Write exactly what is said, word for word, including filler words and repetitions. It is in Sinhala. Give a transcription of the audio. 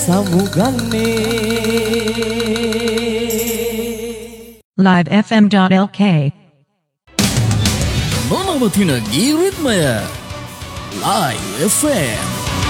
සමුගන්නේ live f m dot l k නොනවතින ගී රිද්මය Live F M